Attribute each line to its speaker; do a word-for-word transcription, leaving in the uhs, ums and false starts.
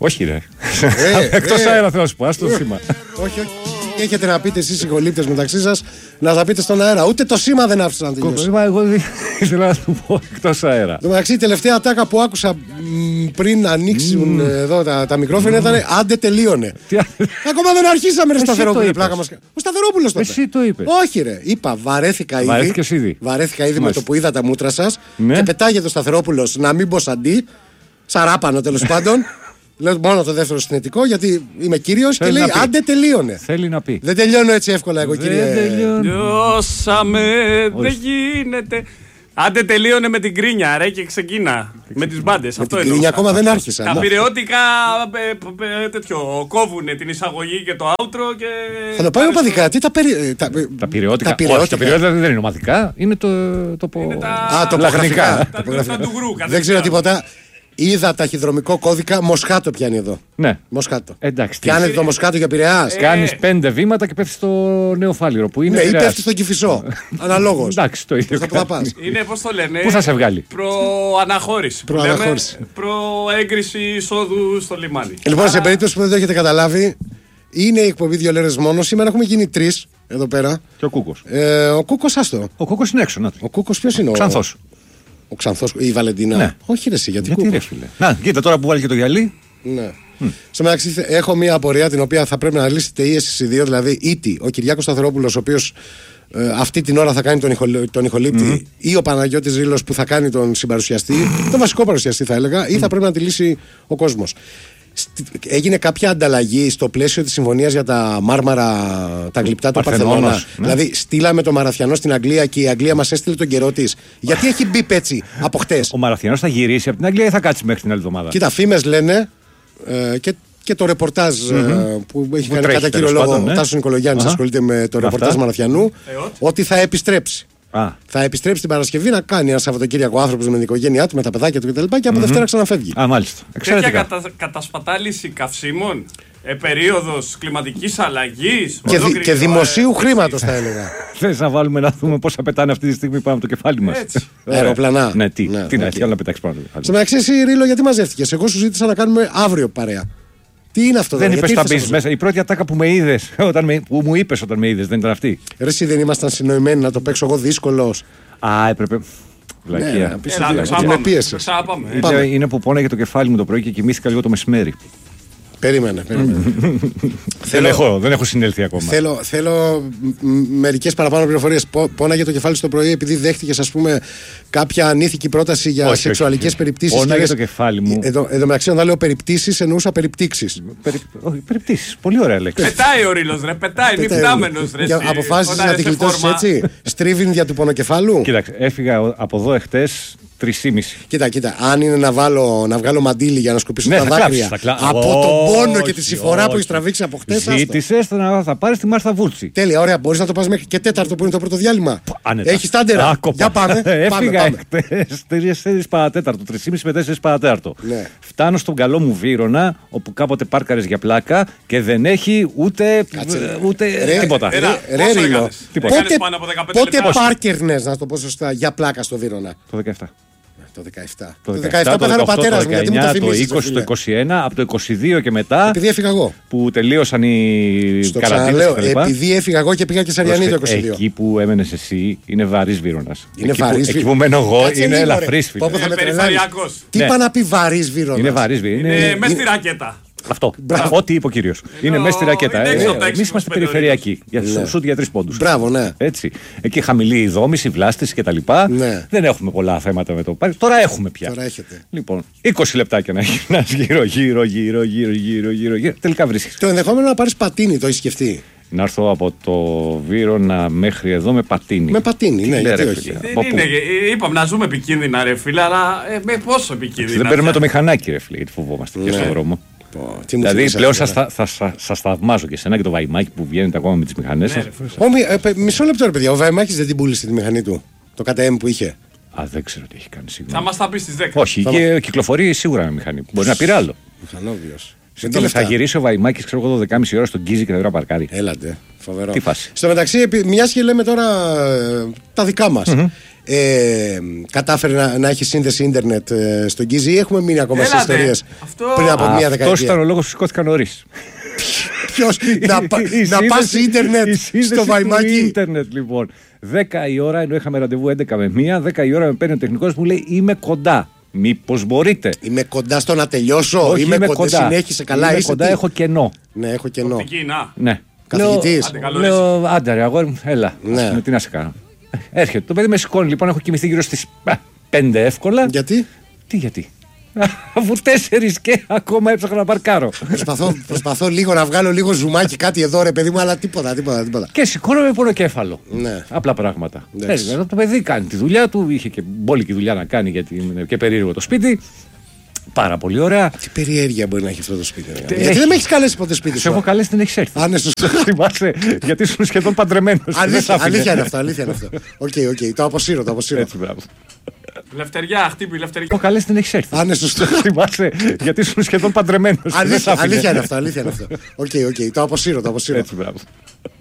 Speaker 1: Όχι, ρε. Εκτός αέρα θέλω να σου πω, ας το σήμα.
Speaker 2: Όχι, όχι. Τι έχετε να πείτε εσείς οι γολύπτες μεταξύ σας, να τα πείτε στον αέρα. Ούτε το σήμα δεν άφησα να τελειώσει.
Speaker 1: Εγώ ήθελα να του πω εκτός αέρα.
Speaker 2: Το μεταξύ, η τελευταία ατάκα που άκουσα μ, πριν ανοίξουν mm. εδώ τα, τα μικρόφωνα mm. ήταν άντε τελείωνε. Ακόμα δεν αρχίσαμε, ρε Σταθερόπουλε. Πλάκα μας. Ο Σταθερόπουλος τότε.
Speaker 1: Εσύ το είπε.
Speaker 2: Όχι, ρε. Είπα, βαρέθηκα ήδη.
Speaker 1: ήδη.
Speaker 2: Βαρέθηκα ήδη με το που είδα τα μούτρα σας. Ναι. Και πετάγεται ο Σταθερόπουλος να μην πω σαντί. Σαράπανο τέλος πάντων. Λέω μόνο το δεύτερο συνετικό γιατί είμαι κύριος και λέει άντε τελείωνε.
Speaker 1: Θέλει να πει.
Speaker 2: Δεν τελειώνω έτσι εύκολα εγώ, κύριε.
Speaker 3: Δεν τελειώσαμε, δεν γίνεται. Άντε τελείωνε με την κρίνια, ρε, και ξεκίνα. Με τις μπάντες.
Speaker 2: Με την κρίνια ακόμα δεν άρχισα.
Speaker 3: Τα πυρεώτικα τέτοιο κόβουνε την εισαγωγή και το outro και.
Speaker 2: Θα το πάει οπαδικά. Τι τα περι.
Speaker 1: Τα πυρεώτικα. Τα πυρεώτικα δεν είναι ομαδικά. Είναι το.
Speaker 2: Α, τοπογραφικά. Δεν ξέρω τίποτα. Είδα ταχυδρομικό κώδικα, Μοσχάτο πιάνει εδώ.
Speaker 1: Ναι.
Speaker 2: Μοσχάτο.
Speaker 1: Εντάξει.
Speaker 2: Κάνετε το Μοσχάτο για Πειραιάς.
Speaker 1: Ε... Κάνεις πέντε βήματα και πέφτεις στο Νέο Φάληρο που είναι.
Speaker 2: Ναι, ή πέφτεις στον Κηφισό. Αναλόγως.
Speaker 1: Εντάξει, το ίδιο.
Speaker 3: Είναι, πώς το λένε.
Speaker 1: Πού θα σε βγάλει.
Speaker 3: Προαναχώρηση.
Speaker 2: Προαναχώρηση.
Speaker 3: Προέγκριση εισόδου στο λιμάνι.
Speaker 2: Λοιπόν, σε περίπτωση που δεν το έχετε καταλάβει, είναι η εκπομπή δύο λέρες μόνο. Σήμερα έχουμε γίνει τρεις εδώ πέρα.
Speaker 1: Και ο Κούκος.
Speaker 2: Ε, ο Κούκος, άστο.
Speaker 1: Ο Κούκος είναι έξω.
Speaker 2: Ο Κούκος ποιος είναι ο
Speaker 1: Ξανθός.
Speaker 2: Ο Ξανθός, η Βαλεντίνα.
Speaker 1: Ναι.
Speaker 2: Όχι, ρε, εσύ, γιατί,
Speaker 1: γιατί ρε, φίλε. Να, κοίτα τώρα που βάλει και το γυαλί.
Speaker 2: Ναι. Mm. Στο μεταξύ, έχω μία απορία την οποία θα πρέπει να λύσετε ή εσείς οι δύο. Δηλαδή, είτε ο Κυριάκος Σταθερόπουλος, ο οποίος ε, αυτή την ώρα θα κάνει τον, ηχο, τον ηχολήπτη, mm. ή ο Παναγιώτης Ρήλος που θα κάνει τον συμπαρουσιαστή, τον βασικό παρουσιαστή θα έλεγα, ή θα πρέπει να τη λύσει ο κόσμος. Έγινε κάποια ανταλλαγή στο πλαίσιο της συμφωνίας για τα μάρμαρα, τα γλυπτά του Παρθενώνα. Ναι. Δηλαδή, στείλαμε το Μαραθιανό στην Αγγλία και η Αγγλία μας έστειλε τον καιρό της. Γιατί έχει μπει έτσι από χτες.
Speaker 1: Ο Μαραθιανός θα γυρίσει από την Αγγλία ή θα κάτσει μέχρι την άλλη εβδομάδα.
Speaker 2: Κοίτα, φήμες λένε ε, και, και το ρεπορτάζ mm-hmm. ε, που έχει που κάνει τρέχει, κατά κύριο λόγο ναι. ο Τάσος Νικολογιάννης ασχολείται με το ρεπορτάζ Μαραθιανού, ε, ότι θα επιστρέψει. Α. Θα επιστρέψει την Παρασκευή να κάνει ένα Σαββατοκύριακο άνθρωπος με την οικογένειά του, με τα παιδάκια του κτλ. Και, και από mm-hmm. Δευτέρα ξαναφεύγει.
Speaker 1: Α, μάλιστα.
Speaker 3: Τέτοια κατα, κατασπατάληση καυσίμων, ε, περίοδος κλιματικής αλλαγής.
Speaker 2: Και, δι, και δημοσίου χρήματος θα έλεγα.
Speaker 1: Θες να βάλουμε να δούμε πόσα πετάνε αυτή τη στιγμή πάνω από το κεφάλι μας.
Speaker 2: Αεροπλανά.
Speaker 1: Ναι, τι, ναι, τι okay. να έχει άλλο να πετάξει πάνω από το κεφάλι.
Speaker 2: Στο μεταξύ, εσύ Ρήλο, γιατί μαζεύτηκες? Εγώ σου ζήτησα να κάνουμε αύριο παρέα. Τι είναι αυτό,
Speaker 1: δεν είπες να μπεις μέσα. Η πρώτη ατάκα που με είδες, που μου είπες όταν με είδες, δεν ήταν αυτή.
Speaker 2: Ρε, εσύ δεν ήμασταν συνοημένοι να το παίξω εγώ δύσκολος.
Speaker 1: Α, έπρεπε. Βλακία.
Speaker 2: Με πίεσες.
Speaker 1: Είναι που πόναγε το κεφάλι μου το πρωί και κοιμήθηκα λίγο το μεσημέρι.
Speaker 2: Περίμενε, περίμενε.
Speaker 1: δεν, έχω, δεν έχω συνέλθει ακόμα.
Speaker 2: Θέλω, θέλω μερικές παραπάνω πληροφορίες. Πόναγε το κεφάλι στο πρωί επειδή δέχτηκες, ας πούμε, κάποια ανήθικη πρόταση για όχι, σεξουαλικές όχι, περιπτήσεις.
Speaker 1: Πόναγε το κεφάλι μου.
Speaker 2: Εδώ, εδώ μεταξύ, όταν λέω περιπτήσεις, εννοούσα περιπτύξεις.
Speaker 1: Περι, όχι, περιπτώσεις. Πολύ ωραία λέξη.
Speaker 3: Πετάει ο Ρήλος, ρε. Πετάει, είναι φτάμενος, ρε.
Speaker 2: Αποφάσισες να την γλιτώσεις έτσι. Στρίβιν για του πονοκεφάλου.
Speaker 1: Κοίταξε, έφυγα από εδώ εχθές. Τρεις.
Speaker 2: Κοίτα, κοίτα. Αν είναι να, βάλω, να βγάλω μαντίλι για να σκουπίσω ναι, τα δάκρυα κλα... από oh, τον πόνο και τη συμφορά που έχει τραβήξει από χτες.
Speaker 1: Ζήτησες να θα πάρεις τη Μάρθα Βούλτσι.
Speaker 2: Τέλεια, ωραία. Μπορείς να το πας μέχρι και τέταρτο που είναι το πρώτο διάλειμμα. Έχει τάντερα.
Speaker 1: Άκοπα.
Speaker 2: Για πάμε.
Speaker 1: Έφυγα χτες τέσσερις παρατέταρτο, τρεις και μισή με τέσσερις παρατέταρτο.
Speaker 2: Ναι.
Speaker 1: Φτάνω στον καλό μου Βύρωνα, όπου κάποτε πάρκαρες για πλάκα και δεν έχει ούτε, ούτε
Speaker 2: ρε,
Speaker 1: τίποτα.
Speaker 2: Ρε Ρήλο, πότε πάρκερνες, να το πω σωστά, για πλάκα στο Βύρωνα?
Speaker 1: Το δεκαεπτά.
Speaker 2: Το δεκαεπτά. Το δεκαεπτά πέθανε ο πατέρας μου, γιατί μου το θυμίζεις.
Speaker 1: Το είκοσι, το είκοσι ένα, από το είκοσι δύο και μετά.
Speaker 2: Επειδή έφυγα εγώ.
Speaker 1: Που τελείωσαν οι καραντίνες.
Speaker 2: Επειδή έφυγα εγώ και πήγα και Σαριανή το είκοσι δύο.
Speaker 1: Εκεί που έμενες εσύ είναι βαρύς Βύρωνας.
Speaker 2: Είναι βαρύς.
Speaker 1: Εκεί που μένω εγώ είναι ελαφρύς, φίλε.
Speaker 2: Τι είπα να πει βαρύς Βύρωνας?
Speaker 1: Είναι βαρύς Βύρωνας.
Speaker 3: Είναι μες στη ρακέτα.
Speaker 1: Αυτό. Ό,τι είπε ο κύριος. Είναι μέσα στη ρακέτα. Εμείς είμαστε περιφερειακοί. Για σούτ για τρεις πόντους.
Speaker 2: Μπράβο, ναι.
Speaker 1: Έτσι. Εκεί χαμηλή η δόμηση, βλάστηση κτλ. Δεν έχουμε πολλά θέματα με το πάρκο. Τώρα έχουμε πια.
Speaker 2: Τώρα έχετε.
Speaker 1: Λοιπόν, είκοσι λεπτάκια να γυρνάς γύρω, γύρω, γύρω, γύρω, γύρω, γύρω, γύρω. Τελικά βρίσκεις.
Speaker 2: Το ενδεχόμενο να πάρεις πατίνι, το έχεις σκεφτεί?
Speaker 1: Να έρθω από το Βύρωνα μέχρι εδώ με πατίνι.
Speaker 2: Με πατίνι, ναι, γιατί όχι.
Speaker 3: Δεν είναι, είπαμε να ζούμε επικίνδυνα, ρε φίλε, αλλά ε, με πόσο επικίνδυνα.
Speaker 1: Δεν παίρνουμε το μηχανάκι, ρε φίλε, γιατί φοβόμαστε και στον δρόμο. Oh, δηλαδή πλέον σας θα, θα, θα, θα θαυμάζω και εσένα και το Βαϊμάκι που βγαίνετε ακόμα με τις μηχανές.
Speaker 2: Ναι, oh, ε, μισό λεπτό, ρε παιδιά. Ο Βαϊμάκης δεν την πούλησε τη μηχανή του? Το ΚΤΜ που είχε.
Speaker 1: Α, δεν ξέρω τι έχει κάνει σίγουρα.
Speaker 3: Θα μας τα πει στις δέκα.
Speaker 1: Όχι, θα και μα... κυκλοφορεί σίγουρα με μηχανή. Μπορεί να πήρε άλλο.
Speaker 2: Μηχανόβιος.
Speaker 1: Θα γυρίσει ο Βαϊμάκης, ξέρω εγώ, δώδεκα και μισή ώρα στον Γκίζι και θα βρει παρκάρι.
Speaker 2: Έλατε. Φοβερό.
Speaker 1: Τι φάση.
Speaker 2: Στο μεταξύ, μιας και λέμε τώρα τα δικά μας. ε, κατάφερε να, να έχει σύνδεση ίντερνετ ε, στον Γκίζι, ή έχουμε μείνει ακόμα σε ιστορίες πριν από μία δεκαετία?
Speaker 1: Αυτός ήταν ο λόγος που σηκώθηκα νωρίς.
Speaker 2: Ποιος? να να πας ίντερνετ στο Βαϊμάκι.
Speaker 1: Ίντερνετ λοιπόν. δέκα η ώρα, ενώ είχαμε ραντεβού έντεκα με μία, δέκα η ώρα με παίρνει ο τεχνικός, μου λέει είμαι κοντά. Μήπως μπορείτε?
Speaker 2: Είμαι κοντά στο να τελειώσω.
Speaker 1: Όχι,
Speaker 2: είμαι,
Speaker 1: είμαι
Speaker 2: κοντά.
Speaker 1: κοντά.
Speaker 2: Συνέχισε καλά.
Speaker 1: Είμαι
Speaker 2: είσαι
Speaker 1: κοντά,
Speaker 2: τι?
Speaker 1: έχω κενό.
Speaker 2: Ναι, έχω κενό.
Speaker 3: Οπτική, να.
Speaker 1: Ναι.
Speaker 2: Καθηγητής.
Speaker 1: Λέω, λέω άντα ρε αγόρι μου, έλα.
Speaker 2: Ναι.
Speaker 1: Πούμε, τι να σε κάνω. Έρχεται το παιδί, με σηκώνει λοιπόν, έχω κοιμηθεί γύρω στις πέντε εύκολα.
Speaker 2: Γιατί?
Speaker 1: Τι γιατί? Αφού τέσσερις και ακόμα έψαχνα να παρκάρω.
Speaker 2: Προσπαθώ, προσπαθώ λίγο να βγάλω λίγο ζουμάκι, κάτι εδώ ρε παιδί μου, αλλά τίποτα, τίποτα, τίποτα.
Speaker 1: Και σηκώνομαι με πονοκέφαλο.
Speaker 2: Ναι.
Speaker 1: Απλά πράγματα. Εδώ το παιδί κάνει τη δουλειά του, είχε και μπόλικη δουλειά να κάνει γιατί είναι και περίεργο το σπίτι. Πάρα πολύ ωραία.
Speaker 2: Τι περιέργεια μπορεί να έχει αυτό το σπίτι. Τε, γιατί έχει... δεν με έχει καλέσει ποτέ σπίτι σου.
Speaker 1: Σε έχω καλέσει, δεν έχει έρθει.
Speaker 2: Αν είναι σωστό.
Speaker 1: Θυμάσαι, γιατί ήσουν σχεδόν παντρεμένος.
Speaker 2: Αλήθεια, αλήθεια είναι αυτό. Αλήθεια είναι αυτό. Οκ, okay, οκ, okay, το αποσύρω, το αποσύρω.
Speaker 1: Έτσι, μπράβο.
Speaker 3: Λευτεριά, χτύπη, λευτεριά.
Speaker 1: Έχω καλέσει, δεν έχει έρθει.
Speaker 2: Αν είναι σωστό.
Speaker 1: Θυμάσαι, γιατί ήσουν σχεδόν παντρεμένος.
Speaker 2: Αλήθεια, αλήθεια είναι αυτό. Αλήθεια είναι αυτό. Οκ, οκ, το αποσύρω, το αποσύρω.
Speaker 1: Έτσι, μπράβο.